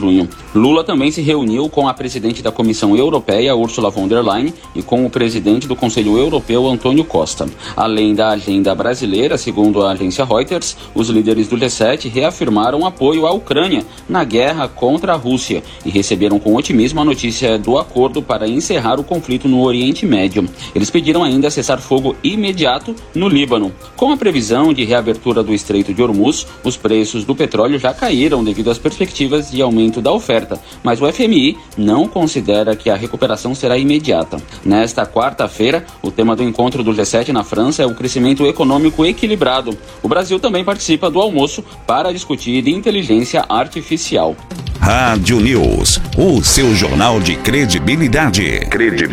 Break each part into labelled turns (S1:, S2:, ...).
S1: junho. Lula também se reuniu com a presidente da Comissão Europeia, Ursula von der Leyen, e com o presidente do Conselho Europeu, Antônio Costa. Além da agenda brasileira, segundo a agência Reuters, os líderes do G7 reafirmaram apoio à Ucrânia na guerra contra a Rússia e receberam com otimismo a notícia do acordo para encerrar o conflito no Oriente Médio. Eles pediram ainda cessar-fogo imediato no Líbano. Com a previsão de reabertura do Estreito de Hormuz, os preços do petróleo já caíram devido às perspectivas de aumento da oferta, mas o FMI não considera que a recuperação será imediata. Nesta quarta-feira, o tema do encontro do G7 na França é o crescimento econômico equilibrado. O Brasil também participa do almoço para discutir inteligência artificial.
S2: Rádio News, o seu jornal de credibilidade.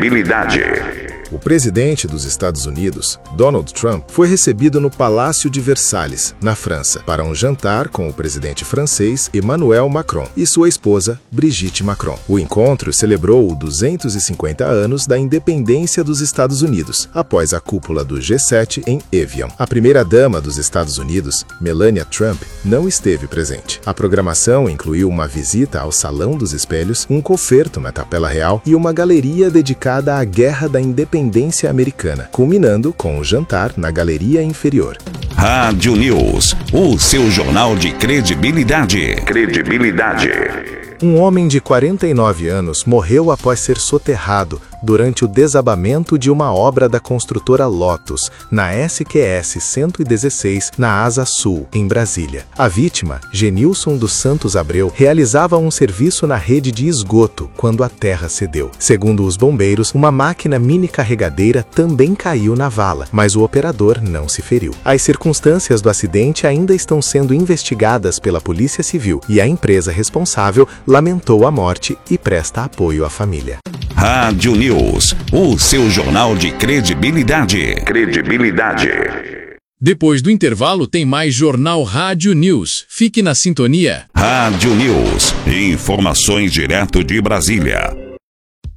S3: O presidente dos Estados Unidos, Donald Trump, foi recebido no Palácio de Versalhes, na França, para um jantar com o presidente francês Emmanuel Macron e sua esposa, Brigitte Macron. O encontro celebrou os 250 anos da independência dos Estados Unidos, após a cúpula do G7 em Evian. A primeira-dama dos Estados Unidos, Melania Trump, não esteve presente. A programação incluiu uma visita ao Salão dos Espelhos, um concerto na Capela Real e uma galeria dedicada à Guerra da Independência Americana, culminando com o jantar na galeria inferior.
S2: Rádio News, o seu jornal de credibilidade.
S3: Um homem de 49 anos morreu após ser soterrado durante o desabamento de uma obra da construtora Lotus, na SQS 116, na Asa Sul, em Brasília. A vítima, Genilson dos Santos Abreu, realizava um serviço na rede de esgoto quando a terra cedeu. Segundo os bombeiros, uma máquina mini carregadeira também caiu na vala, mas o operador não se feriu. As circunstâncias do acidente ainda estão sendo investigadas pela Polícia Civil e a empresa responsável lamentou a morte e presta apoio à família.
S2: Rádio News, o seu jornal de credibilidade.
S4: Depois do intervalo tem mais Jornal Rádio News. Fique na sintonia.
S2: Rádio News, informações direto de Brasília.